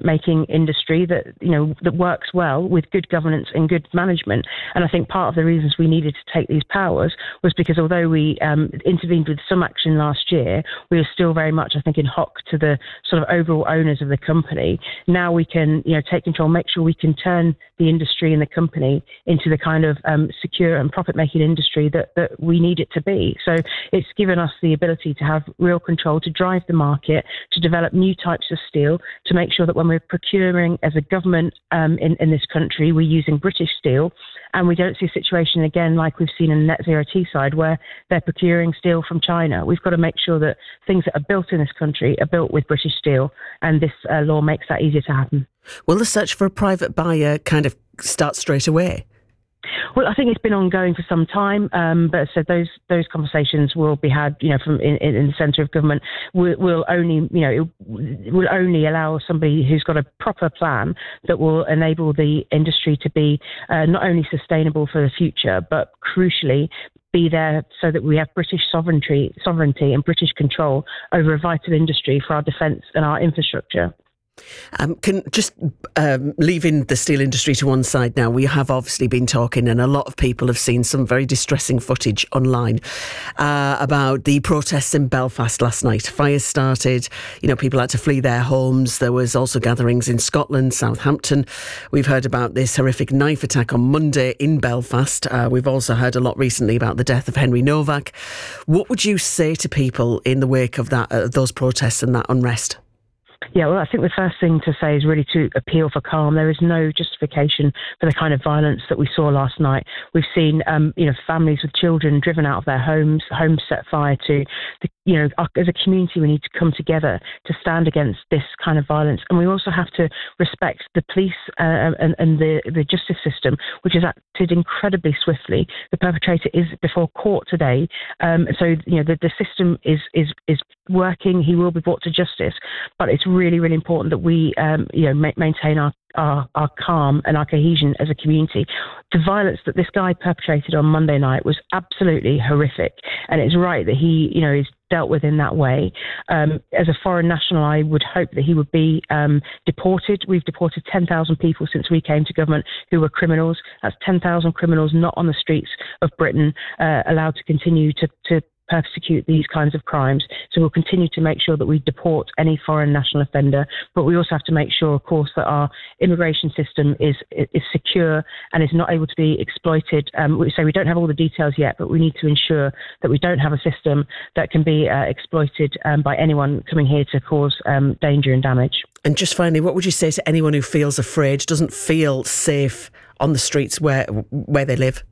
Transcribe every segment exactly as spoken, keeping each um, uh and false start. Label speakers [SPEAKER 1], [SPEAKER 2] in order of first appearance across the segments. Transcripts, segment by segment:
[SPEAKER 1] making industry that, you know, that works well with good governance and good management. And I think part of the reasons we needed to take these powers was because although we um, intervened with some action last year, we were still very much, I think, in hock to the sort of overall owners of the company. Now we can, you know, take control, make sure we can turn the industry and the company into the kind of um, secure and profit-making industry that, that we need it to be. So it's given us the ability to have real control, to drive the market, to develop new types of steel, to make sure that when we're procuring as a government um, in, in this country, we're using British steel, and we don't see a situation again like we've seen in the Net Zero Teesside where they're procuring steel from China. We've got to make sure that things that are built in this country are built with British steel, and this uh, law makes that easier to happen.
[SPEAKER 2] Will the search for a private buyer kind of start straight away?
[SPEAKER 1] Well, I think it's been ongoing for some time, um, but so those those conversations will be had, you know, from in, in the centre of government. Will, will only, you know, it will only allow somebody who's got a proper plan that will enable the industry to be uh, not only sustainable for the future, but crucially be there so that we have British sovereignty, sovereignty and British control over a vital industry for our defence and our infrastructure.
[SPEAKER 2] Um, can just um, leaving the steel industry to one side now, we have obviously been talking, and a lot of people have seen some very distressing footage online uh, about the protests in Belfast last night. Fires started, you know, people had to flee their homes. There was also gatherings in Scotland, Southampton. We've heard about this horrific knife attack on Monday in Belfast. Uh, we've also heard a lot recently about the death of Henry Novak. What would you say to people in the wake of that, uh, those protests and that unrest?
[SPEAKER 1] Yeah, well, I think the first thing to say is really to appeal for calm. There is no justification for the kind of violence that we saw last night. We've seen, um, you know, families with children driven out of their homes, homes set fire to. The, you know, as a community, we need to come together to stand against this kind of violence. And we also have to respect the police uh, and, and the, the justice system, which has acted incredibly swiftly. The perpetrator is before court today. Um, so, you know, the, the system is, is, is working. He will be brought to justice. But it's really, really important that we, um, you know, ma- maintain our, our, our calm and our cohesion as a community. The violence that this guy perpetrated on Monday night was absolutely horrific. And it's right that he, you know, is dealt with in that way. Um, as a foreign national, I would hope that he would be um, deported. We've deported ten thousand people since we came to government who were criminals. That's ten thousand criminals not on the streets of Britain, uh, allowed to continue to, to persecute these kinds of crimes. So we'll continue to make sure that we deport any foreign national offender, but we also have to make sure, of course, that our immigration system is is secure and is not able to be exploited. Um, we say we don't have all the details yet, but we need to ensure that we don't have a system that can be uh, exploited um, by anyone coming here to cause um, danger and damage.
[SPEAKER 2] And just finally, what would you say to anyone who feels afraid, doesn't feel safe on the streets where where they live?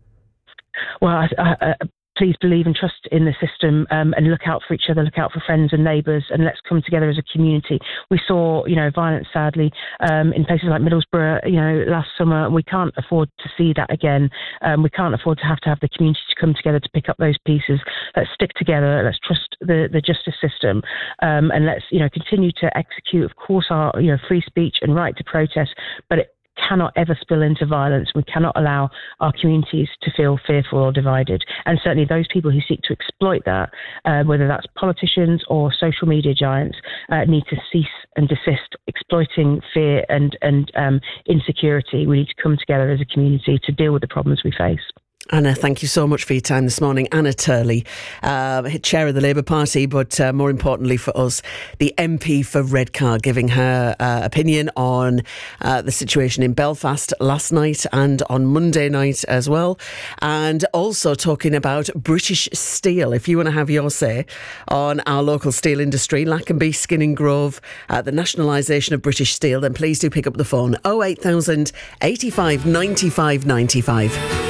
[SPEAKER 1] Well, I, I, I, please believe and trust in the system, um, and look out for each other, look out for friends and neighbours, and let's come together as a community. We saw, you know, violence, sadly, um, in places like Middlesbrough, you know, last summer. We can't afford to see that again. Um, we can't afford to have to have the community to come together to pick up those pieces. Let's stick together. Let's trust the, the justice system, um, and let's, you know, continue to execute, of course, our, you know, free speech and right to protest, but it cannot ever spill into violence. We cannot allow our communities to feel fearful or divided. And certainly those people who seek to exploit that, uh, whether that's politicians or social media giants, uh, need to cease and desist exploiting fear and, and um, insecurity. We need to come together as a community to deal with the problems we face.
[SPEAKER 2] Anna, thank you so much for your time this morning. Anna Turley, uh, chair of the Labour Party, but uh, more importantly for us, the M P for Redcar, giving her uh, opinion on uh, the situation in Belfast last night and on Monday night as well. And also talking about British steel. If you want to have your say on our local steel industry, Lackenby, Skinning Grove, uh, the nationalisation of British steel, then please do pick up the phone. oh eight thousand, eighty-five, ninety-five, ninety-five.